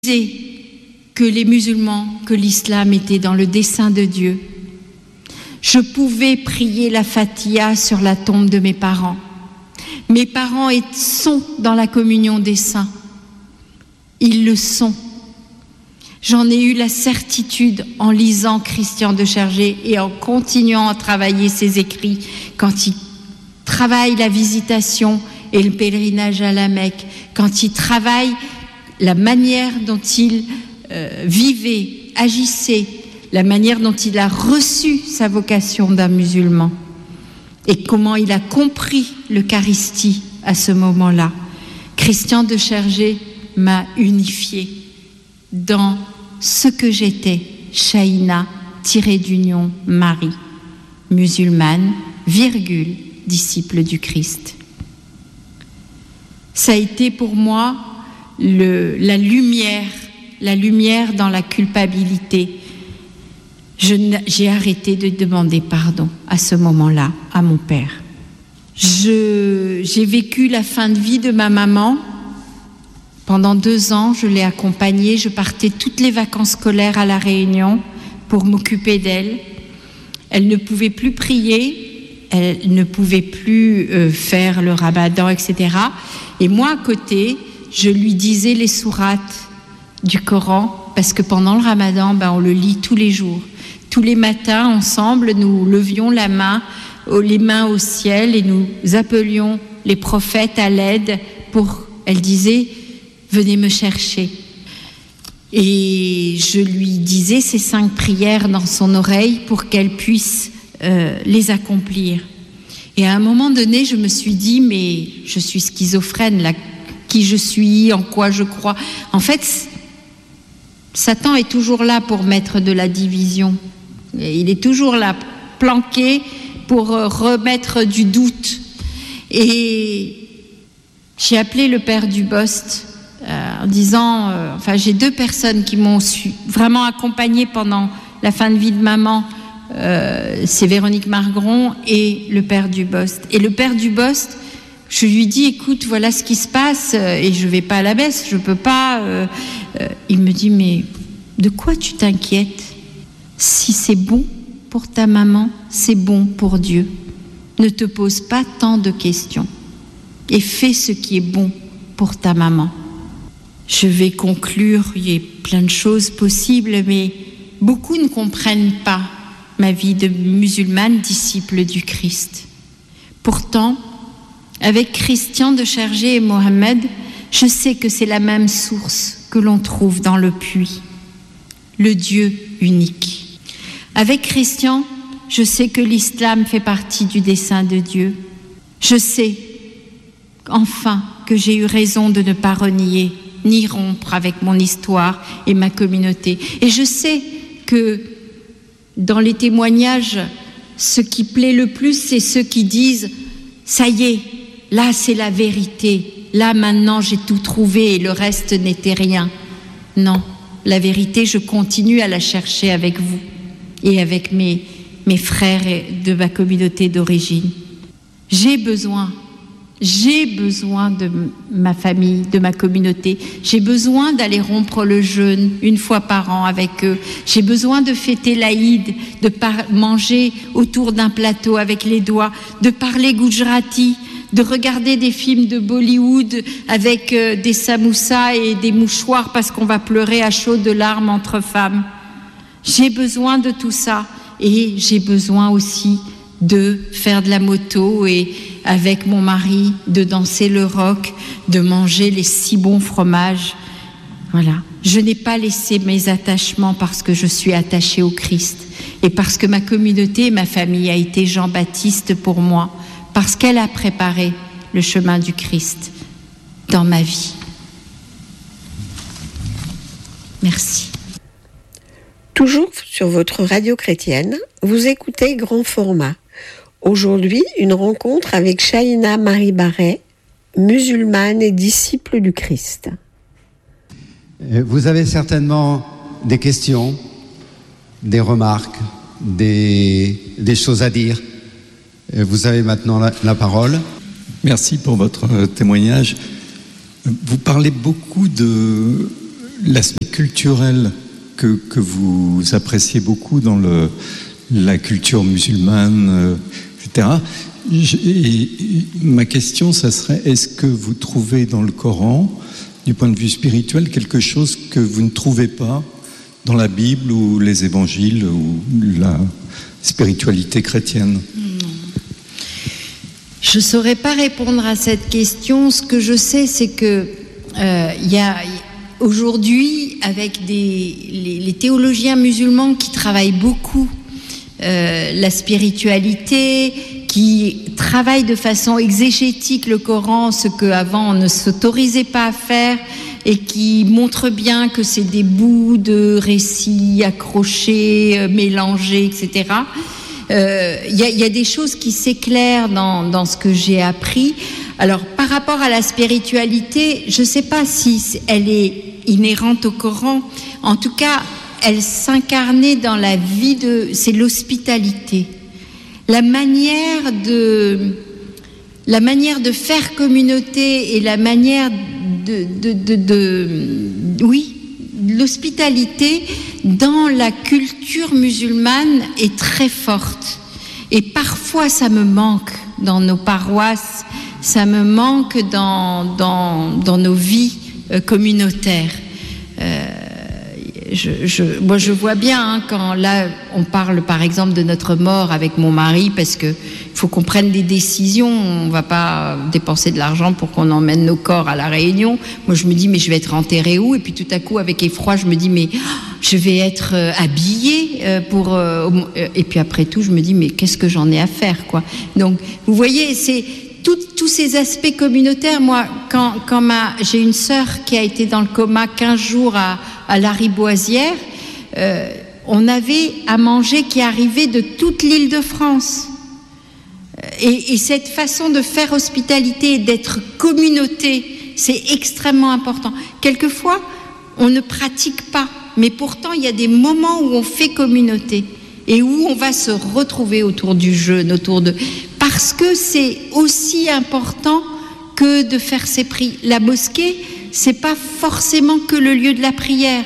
que les musulmans, que l'islam était dans le dessein de Dieu. Je pouvais prier la Fatiha sur la tombe de mes parents. Mes parents sont dans la communion des saints. Ils le sont. J'en ai eu la certitude en lisant Christian de Chergé et en continuant à travailler ses écrits quand il travaille la visitation et le pèlerinage à la Mecque, quand il travaille la manière dont il vivait, agissait, la manière dont il a reçu sa vocation d'un musulman et comment il a compris l'Eucharistie à ce moment-là. Christian de Chergé m'a unifié dans ce que j'étais, Shaïna, tiré d'union, Marie, musulmane, virgule, disciple du Christ. Ça a été pour moi la lumière dans la culpabilité. J'ai arrêté de demander pardon à ce moment-là, à mon père. J'ai vécu la fin de vie de ma maman. Pendant 2 ans, je l'ai accompagnée. Je partais toutes les vacances scolaires à La Réunion pour m'occuper d'elle. Elle ne pouvait plus prier, elle ne pouvait plus faire le ramadan, etc. Et moi, à côté, je lui disais les sourates du Coran, parce que pendant le ramadan, on le lit tous les jours. Tous les matins, ensemble, nous levions les mains au ciel et nous appelions les prophètes à l'aide elle disait, venez me chercher. Et je lui disais ces 5 prières dans son oreille pour qu'elle puisse les accomplir. Et à un moment donné, je me suis dit, mais je suis schizophrène, là, qui je suis, en quoi je crois. En fait, Satan est toujours là pour mettre de la division. Et il est toujours là, planqué, pour remettre du doute. Et j'ai appelé le père Dubost en disant, j'ai 2 personnes qui m'ont vraiment accompagnée pendant la fin de vie de maman. C'est Véronique Margron et le père Dubost. Et le père Dubost, je lui dis, écoute, voilà ce qui se passe, et je vais pas à la messe, je peux pas. Il me dit, mais de quoi tu t'inquiètes? Si c'est bon pour ta maman, c'est bon pour Dieu. Ne te pose pas tant de questions et fais ce qui est bon pour ta maman. Je vais conclure, il y a plein de choses possibles, mais beaucoup ne comprennent pas ma vie de musulmane, disciple du Christ. Pourtant, avec Christian de Chergé et Mohamed, je sais que c'est la même source que l'on trouve dans le puits, le Dieu unique. Avec Christian, je sais que l'islam fait partie du dessein de Dieu. Je sais, enfin, que j'ai eu raison de ne pas renier ni rompre avec mon histoire et ma communauté. Et je sais que dans les témoignages, ce qui plaît le plus, c'est ceux qui disent « ça y est, là c'est la vérité, là maintenant j'ai tout trouvé et le reste n'était rien ». Non, la vérité, je continue à la chercher avec vous et avec mes frères de ma communauté d'origine. J'ai besoin de ma famille, de ma communauté. J'ai besoin d'aller rompre le jeûne 1 fois par an avec eux. J'ai besoin de fêter l'Aïd, de manger autour d'un plateau avec les doigts, de parler Gujarati, de regarder des films de Bollywood avec des samoussas et des mouchoirs parce qu'on va pleurer à chaudes larmes entre femmes. J'ai besoin de tout ça et j'ai besoin aussi de faire de la moto et avec mon mari, de danser le rock, de manger les si bons fromages. Voilà. Je n'ai pas laissé mes attachements parce que je suis attachée au Christ et parce que ma communauté et ma famille a été Jean-Baptiste pour moi, parce qu'elle a préparé le chemin du Christ dans ma vie. Merci. Toujours sur votre radio chrétienne, vous écoutez Grand Format. Aujourd'hui, une rencontre avec Shaïna Marie Barret, musulmane et disciple du Christ. Vous avez certainement des questions, des remarques, des choses à dire. Vous avez maintenant la parole. Merci pour votre témoignage. Vous parlez beaucoup de l'aspect culturel que vous appréciez beaucoup dans la culture musulmane, etc. Ma question, ça serait, est-ce que vous trouvez dans le Coran, du point de vue spirituel, quelque chose que vous ne trouvez pas dans la Bible ou les évangiles ou la spiritualité chrétienne? Je ne saurais pas répondre à cette question. Ce que je sais, c'est que y a aujourd'hui, avec les théologiens musulmans qui travaillent beaucoup la spiritualité, qui travaillent de façon exégétique le Coran, ce qu'avant on ne s'autorisait pas à faire, et qui montrent bien que c'est des bouts de récits accrochés, mélangés, etc. Y a des choses qui s'éclairent dans ce que j'ai appris. Alors, par rapport à la spiritualité, je ne sais pas si elle est inhérente au Coran. En tout cas, elle s'incarnait dans la vie c'est l'hospitalité. La manière de faire communauté et la manière l'hospitalité dans la culture musulmane est très forte. Et parfois, ça me manque dans nos paroisses, ça me manque dans nos vies communautaires. Moi, je vois bien quand là, on parle par exemple de notre mort avec mon mari, parce que faut qu'on prenne des décisions. On va pas dépenser de l'argent pour qu'on emmène nos corps à la Réunion. Moi, je me dis, mais je vais être enterrée où? Et puis tout à coup, avec effroi, je me dis, mais je vais être habillée et puis après tout, je me dis, mais qu'est-ce que j'en ai à faire, quoi. Donc, vous voyez, c'est tous ces aspects communautaires. Moi, quand j'ai une sœur qui a été dans le coma 15 jours à Lariboisière, on avait à manger qui arrivait de toute l'île de France. Et cette façon de faire hospitalité et d'être communauté, c'est extrêmement important. Quelquefois, on ne pratique pas, mais pourtant, il y a des moments où on fait communauté et où on va se retrouver autour du jeûne, parce que c'est aussi important que de faire ses prières. La mosquée, c'est pas forcément que le lieu de la prière.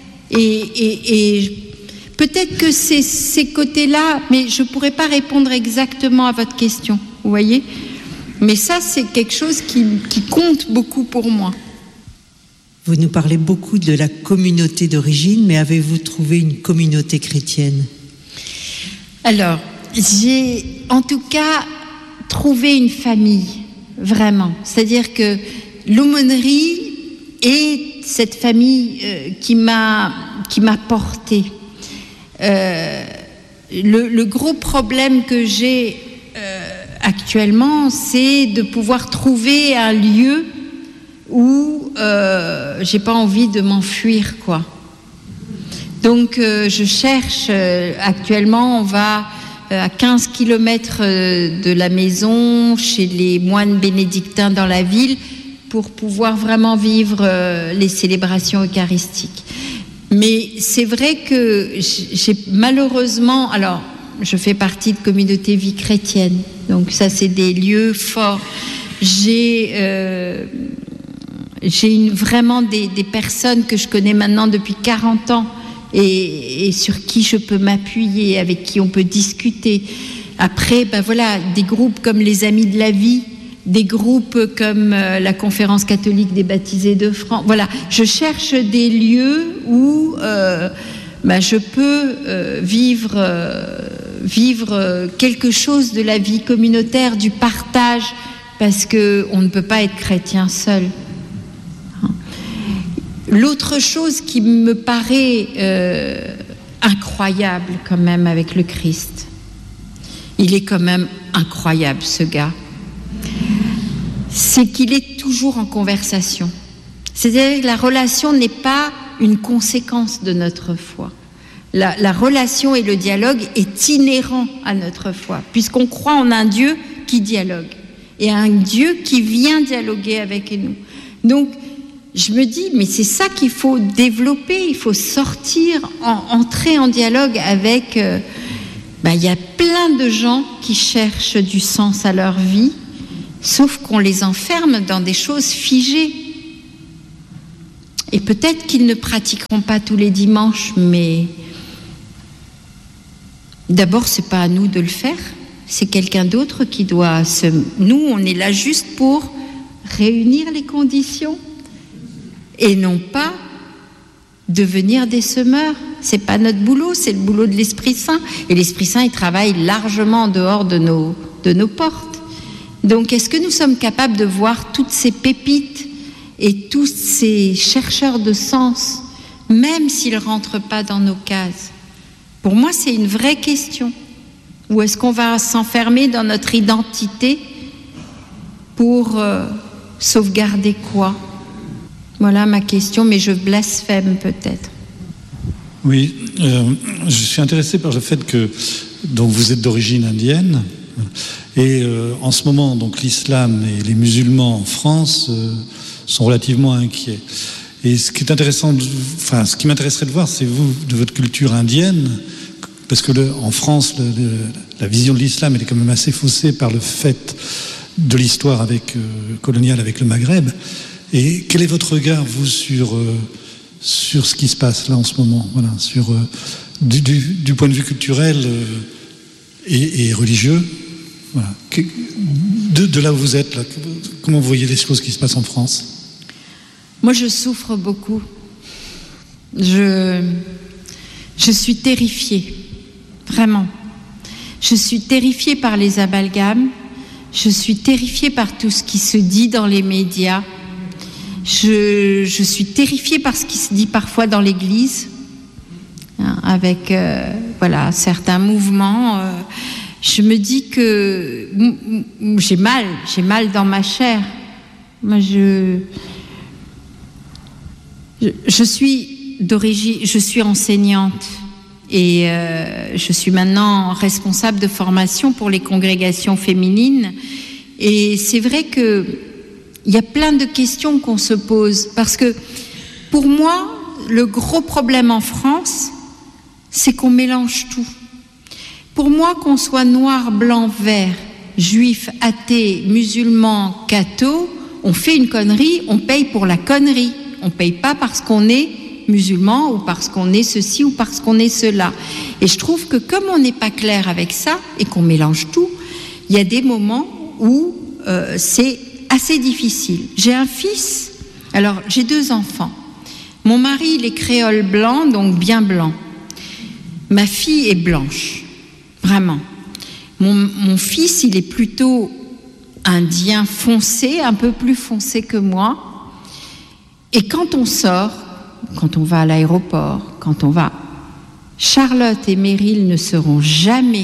Et peut-être que c'est ces côtés-là, mais je pourrais pas répondre exactement à votre question, vous voyez. Mais ça, c'est quelque chose qui compte beaucoup pour moi. Vous nous parlez beaucoup de la communauté d'origine, mais avez-vous trouvé une communauté chrétienne? Alors, j'ai en tout cas trouvé une famille, vraiment. C'est-à-dire que l'aumônerie est cette famille qui m'a portée. Le gros problème que j'ai actuellement, c'est de pouvoir trouver un lieu où j'ai pas envie de m'enfuir, quoi. Donc je cherche actuellement, on va à 15 km de la maison, chez les moines bénédictins dans la ville, pour pouvoir vraiment vivre les célébrations eucharistiques. Mais c'est vrai que j'ai malheureusement, alors je fais partie de communauté vie chrétienne, donc ça c'est des lieux forts. J'ai vraiment des personnes que je connais maintenant depuis 40 ans et sur qui je peux m'appuyer, avec qui on peut discuter. Après, voilà, des groupes comme les Amis de la Vie, des groupes comme la Conférence catholique des baptisés de France. Voilà, je cherche des lieux où je peux vivre quelque chose de la vie communautaire, du partage, parce qu'on ne peut pas être chrétien seul. L'autre chose qui me paraît incroyable quand même avec le Christ, il est quand même incroyable ce gars, c'est qu'il est toujours en conversation. C'est-à-dire que la relation n'est pas une conséquence de notre foi. La relation et le dialogue est inhérent à notre foi, puisqu'on croit en un Dieu qui dialogue et un Dieu qui vient dialoguer avec nous. Donc, je me dis, mais c'est ça qu'il faut développer, il faut sortir, entrer en dialogue avec... y a plein de gens qui cherchent du sens à leur vie, sauf qu'on les enferme dans des choses figées. Et peut-être qu'ils ne pratiqueront pas tous les dimanches, mais d'abord, c'est pas à nous de le faire. C'est quelqu'un d'autre qui doit se... Nous, on est là juste pour réunir les conditions et non pas devenir des semeurs. C'est pas notre boulot, c'est le boulot de l'Esprit Saint. Et l'Esprit Saint, il travaille largement en dehors de nos portes. Donc, est-ce que nous sommes capables de voir toutes ces pépites et tous ces chercheurs de sens, même s'ils ne rentrent pas dans nos cases? Pour moi, c'est une vraie question. Ou est-ce qu'on va s'enfermer dans notre identité pour sauvegarder quoi? Voilà ma question, mais je blasphème peut-être. Oui, je suis intéressé par le fait que donc vous êtes d'origine indienne et en ce moment donc l'islam et les musulmans en France sont relativement inquiets. Et ce qui est intéressant, ce qui m'intéresserait de voir, c'est vous de votre culture indienne, parce que en France, la vision de l'islam elle est quand même assez faussée par le fait de l'histoire coloniale avec le Maghreb. Et quel est votre regard, vous, sur ce qui se passe là en ce moment, voilà, du point de vue culturel et religieux, voilà. De là où vous êtes, là, comment vous voyez les choses qui se passent en France? Moi, je souffre beaucoup. Je suis terrifiée, vraiment. Je suis terrifiée par les amalgames. Je suis terrifiée par tout ce qui se dit dans les médias. Je suis terrifiée par ce qui se dit parfois dans l'Église, avec certains mouvements. Je me dis que j'ai mal dans ma chair. Moi, je suis d'origine, je suis enseignante et je suis maintenant responsable de formation pour les congrégations féminines. Et c'est vrai que il y a plein de questions qu'on se pose, parce que pour moi, le gros problème en France, c'est qu'on mélange tout. Pour moi, qu'on soit noir, blanc, vert, juif, athée, musulman, catho, on fait une connerie, on paye pour la connerie. On paye pas parce qu'on est musulman ou parce qu'on est ceci ou parce qu'on est cela. Et je trouve que comme on n'est pas clair avec ça et qu'on mélange tout, il y a des moments où c'est assez difficile. J'ai un fils, alors j'ai 2 enfants. Mon mari, il est créole blanc, donc bien blanc. Ma fille est blanche, vraiment. Mon fils, il est plutôt indien foncé, un peu plus foncé que moi. Et quand on sort, quand on va à l'aéroport, Charlotte et Meryl ne seront jamais,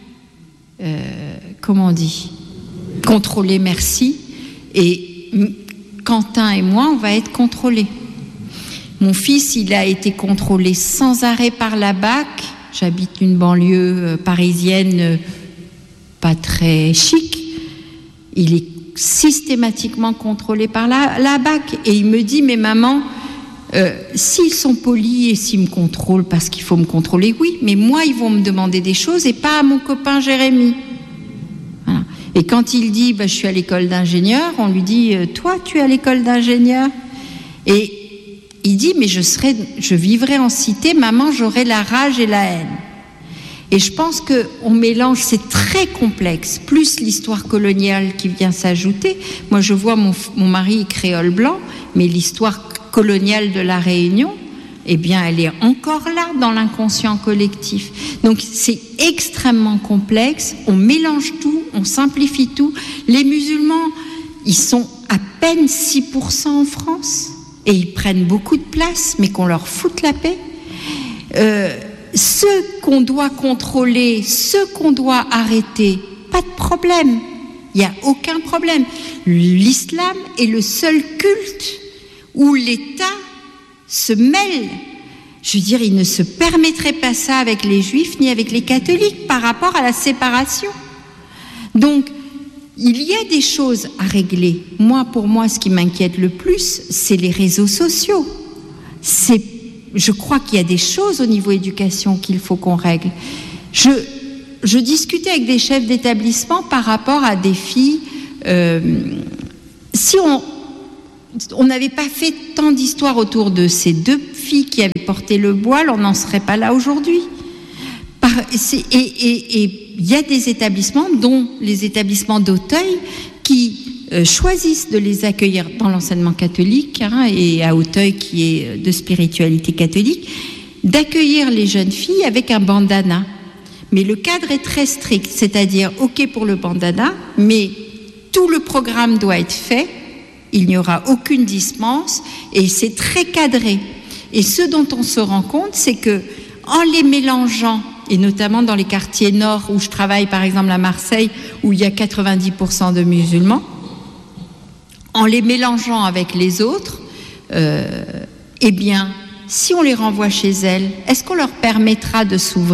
contrôlés, merci. Et Quentin et moi, on va être contrôlés. Mon fils, il a été contrôlé sans arrêt par la BAC. J'habite une banlieue parisienne pas très chic. Il est systématiquement contrôlé par la BAC. Et il me dit, mais maman, s'ils sont polis et s'ils me contrôlent parce qu'il faut me contrôler, oui, mais moi, ils vont me demander des choses et pas à mon copain Jérémy. Voilà. Et quand il dit, je suis à l'école d'ingénieur, on lui dit, toi, tu es à l'école d'ingénieur? Et il dit, mais je vivrai en cité, maman, j'aurai la rage et la haine. Et je pense qu'on mélange, c'est très complexe, plus l'histoire coloniale qui vient s'ajouter. Moi, je vois mon mari créole blanc, mais l'histoire coloniale de la Réunion, eh bien, elle est encore là dans l'inconscient collectif. Donc, c'est extrêmement complexe. On mélange tout, on simplifie tout. Les musulmans, ils sont à peine 6% en France et ils prennent beaucoup de place, mais qu'on leur foute la paix. Ceux qu'on doit contrôler, ceux qu'on doit arrêter, pas de problème. Il n'y a aucun problème. L'islam est le seul culte où l'État se mêle. Je veux dire, il ne se permettrait pas ça avec les juifs ni avec les catholiques par rapport à la séparation. Donc, il y a des choses à régler. Pour moi, ce qui m'inquiète le plus, c'est les réseaux sociaux. Je crois qu'il y a des choses au niveau éducation qu'il faut qu'on règle. Je discutais avec des chefs d'établissement par rapport à des filles. on n'avait pas fait tant d'histoires autour de ces deux filles qui avaient porté le voile, on n'en serait pas là aujourd'hui. Et il y a des établissements, dont les établissements d'Auteuil, qui choisissent de les accueillir dans l'enseignement catholique, et à Auteuil qui est de spiritualité catholique, d'accueillir les jeunes filles avec un bandana. Mais le cadre est très strict, c'est-à-dire OK pour le bandana, mais tout le programme doit être fait, il n'y aura aucune dispense, et c'est très cadré. Et ce dont on se rend compte, c'est que en les mélangeant, et notamment dans les quartiers nord où je travaille, par exemple à Marseille, où il y a 90% de musulmans, en les mélangeant avec les autres, eh bien, si on les renvoie chez elles, est-ce qu'on leur permettra de s'ouvrir ?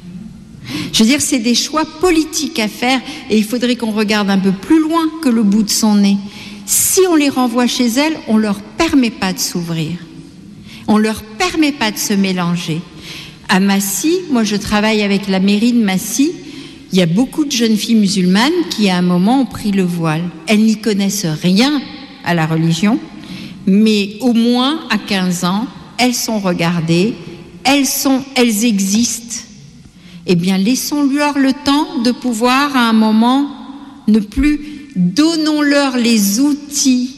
Je veux dire, c'est des choix politiques à faire, et il faudrait qu'on regarde un peu plus loin que le bout de son nez. Si on les renvoie chez elles, on ne leur permet pas de s'ouvrir. On ne leur permet pas de se mélanger. À Massy, moi je travaille avec la mairie de Massy, il y a beaucoup de jeunes filles musulmanes qui à un moment ont pris le voile. Elles n'y connaissent rien à la religion, mais au moins à 15 ans, elles sont regardées, elles existent. Eh bien, laissons-leur le temps de pouvoir à un moment ne plus, donnons-leur les outils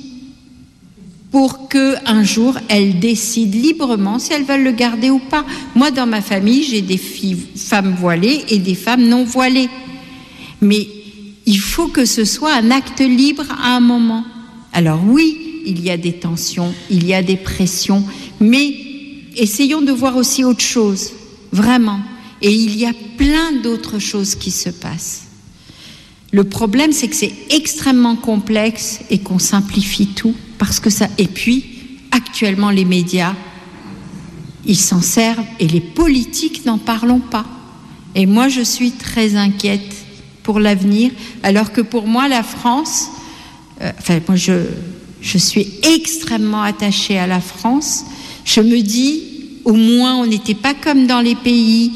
pour qu'un jour, elles décident librement si elles veulent le garder ou pas. Moi, dans ma famille, j'ai des femmes voilées et des femmes non voilées. Mais il faut que ce soit un acte libre à un moment. Alors oui, il y a des tensions, il y a des pressions, mais essayons de voir aussi autre chose, vraiment. Et il y a plein d'autres choses qui se passent. Le problème, c'est que c'est extrêmement complexe et qu'on simplifie tout. Parce que ça. Et puis, actuellement, les médias, ils s'en servent et les politiques n'en parlons pas. Et moi, je suis très inquiète pour l'avenir, alors que pour moi, la France, moi, je suis extrêmement attachée à la France. Je me dis, au moins, on n'était pas comme dans les pays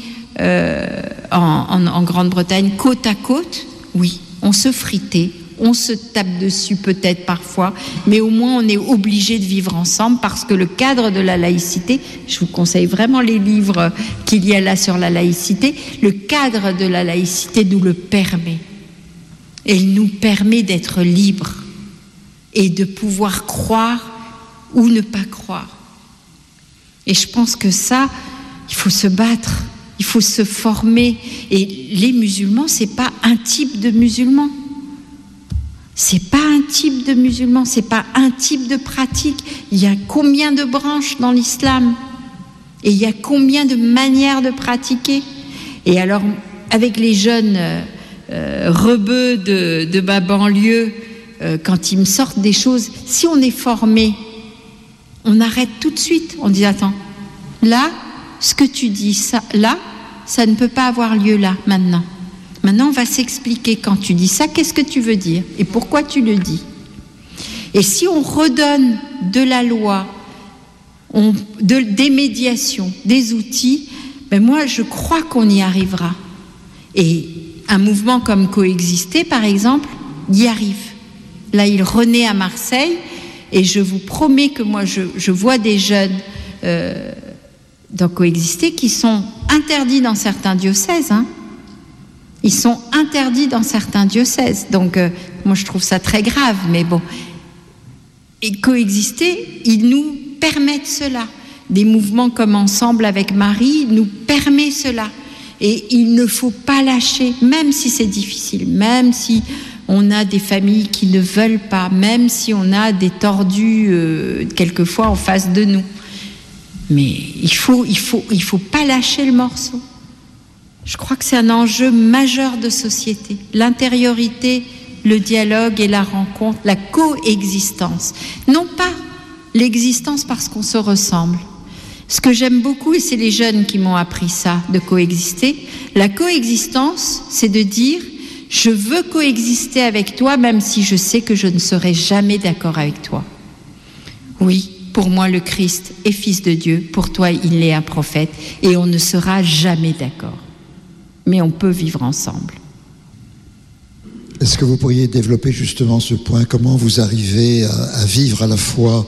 en Grande-Bretagne, côte à côte. Oui, on se fritait. On se tape dessus peut-être parfois, mais au moins on est obligé de vivre ensemble parce que le cadre de la laïcité, je vous conseille vraiment les livres qu'il y a là sur la laïcité, le cadre de la laïcité nous le permet. Et il nous permet d'être libres et de pouvoir croire ou ne pas croire. Et je pense que ça, il faut se battre, il faut se former. Et les musulmans, c'est pas un type de musulman. C'est pas un type de musulman, c'est pas un type de pratique. Il y a combien de branches dans l'islam ? Et il y a combien de manières de pratiquer ? Et alors, avec les jeunes rebeux de ma banlieue, quand ils me sortent des choses, si on est formé, on arrête tout de suite. On dit, attends, là, ce que tu dis, ça ne peut pas avoir lieu là, maintenant. Maintenant, on va s'expliquer quand tu dis ça, qu'est-ce que tu veux dire et pourquoi tu le dis. Et si on redonne de la loi, des médiations, des outils, ben moi, je crois qu'on y arrivera. Et un mouvement comme Coexister, par exemple, y arrive. Là, il renaît à Marseille et je vous promets que moi, je vois des jeunes dans Coexister qui sont interdits dans certains diocèses, Ils sont interdits dans certains diocèses. Donc, moi, je trouve ça très grave, mais bon. Et Coexister, ils nous permettent cela. Des mouvements comme Ensemble avec Marie nous permettent cela. Et il ne faut pas lâcher, même si c'est difficile, même si on a des familles qui ne veulent pas, même si on a des tordus quelquefois en face de nous. Mais il faut pas lâcher le morceau. Je crois que c'est un enjeu majeur de société. L'intériorité, le dialogue et la rencontre, la coexistence. Non pas l'existence parce qu'on se ressemble. Ce que j'aime beaucoup, et c'est les jeunes qui m'ont appris ça, de coexister, la coexistence, c'est de dire « je veux coexister avec toi même si je sais que je ne serai jamais d'accord avec toi ». Oui, pour moi le Christ est fils de Dieu, pour toi il est un prophète, et on ne sera jamais d'accord. Mais on peut vivre ensemble. Est-ce que vous pourriez développer justement ce point? Comment vous arrivez à vivre à la fois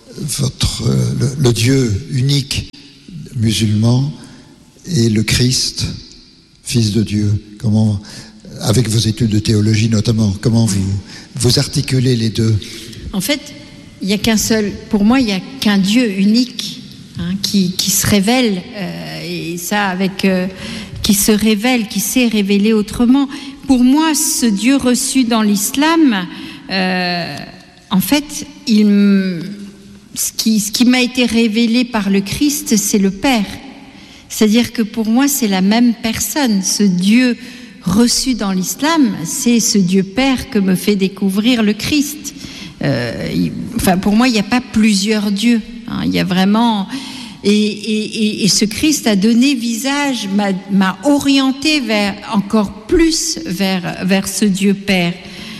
le Dieu unique musulman et le Christ, Fils de Dieu? Comment, avec vos études de théologie notamment, comment vous articulez les deux? En fait, il n'y a qu'un seul, pour moi, il n'y a qu'un Dieu unique qui se révèle, et ça qui se révèle, qui s'est révélé autrement. Pour moi, ce Dieu reçu dans l'islam, en fait, ce qui m'a été révélé par le Christ, c'est le Père. C'est-à-dire que pour moi, c'est la même personne. Ce Dieu reçu dans l'islam, c'est ce Dieu Père que me fait découvrir le Christ. Pour moi, il n'y a pas plusieurs dieux. Il y a vraiment... Et ce Christ a donné visage, m'a orienté encore plus vers ce Dieu Père.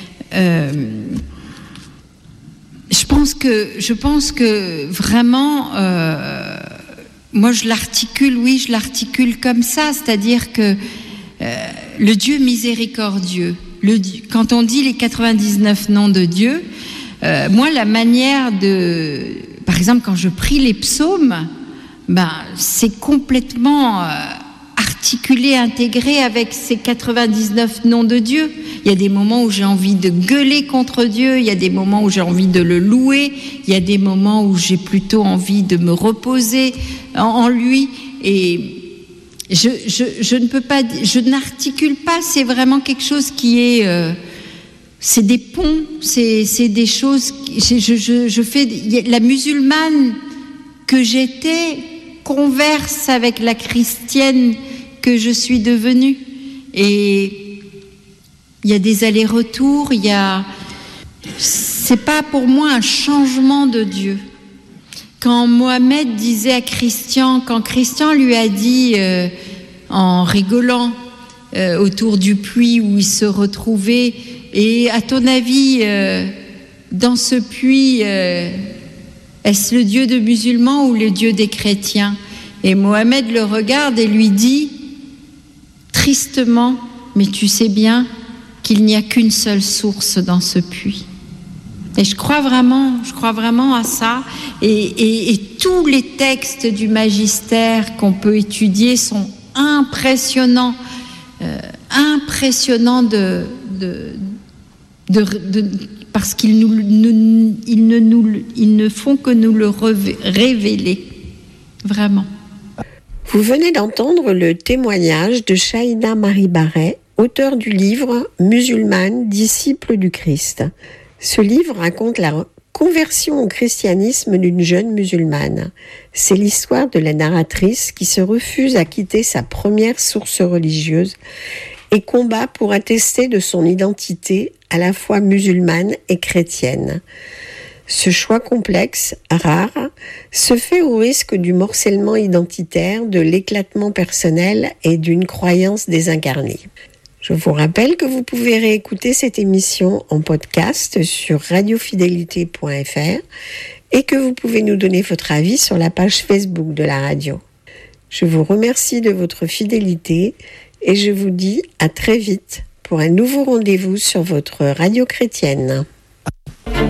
Je pense que vraiment, moi je l'articule comme ça, c'est-à-dire que le Dieu miséricordieux, quand on dit les 99 noms de Dieu, moi la manière par exemple quand je prie les psaumes, c'est complètement articulé, intégré avec ces 99 noms de Dieu. Il y a des moments où j'ai envie de gueuler contre Dieu, il y a des moments où j'ai envie de le louer, il y a des moments où j'ai plutôt envie de me reposer en lui. Et je ne peux pas, je n'articule pas, c'est vraiment quelque chose qui est... c'est des ponts, c'est des choses... Je fais... La musulmane que j'étais converse avec la chrétienne que je suis devenue. Et il y a des allers-retours, c'est pas pour moi un changement de Dieu. Quand Mohamed disait à Christian, quand Christian lui a dit, en rigolant, autour du puits où il se retrouvait, et à ton avis, dans ce puits, est-ce le Dieu de musulmans ou le Dieu des chrétiens? Et Mohamed le regarde et lui dit, tristement, mais tu sais bien qu'il n'y a qu'une seule source dans ce puits. Et je crois vraiment à ça. Et tous les textes du magistère qu'on peut étudier sont impressionnants, parce qu'ils ne font que nous le révéler, vraiment. Vous venez d'entendre le témoignage de Shaina Marie Barret, auteure du livre « Musulmane, disciple du Christ ». Ce livre raconte la conversion au christianisme d'une jeune musulmane. C'est l'histoire de la narratrice qui se refuse à quitter sa première source religieuse et combat pour attester de son identité à la fois musulmane et chrétienne. Ce choix complexe, rare, se fait au risque du morcellement identitaire, de l'éclatement personnel et d'une croyance désincarnée. Je vous rappelle que vous pouvez réécouter cette émission en podcast sur radiofidélité.fr et que vous pouvez nous donner votre avis sur la page Facebook de la radio. Je vous remercie de votre fidélité et je vous dis à très vite pour un nouveau rendez-vous sur votre radio chrétienne.